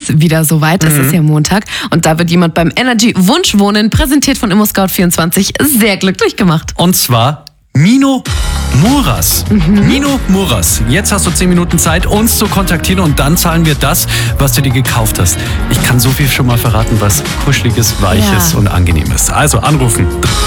ist wieder soweit. Es ist ja Montag und da wird jemand beim Energy Wunschwohnen, präsentiert von ImmoScout24, sehr glücklich gemacht. Und zwar Mino Muras. Mino Muras. Jetzt hast du 10 Minuten Zeit, uns zu kontaktieren und dann zahlen wir das, was du dir gekauft hast. Ich kann so viel schon mal verraten, was Kuscheliges, Weiches und Angenehmes. Also anrufen.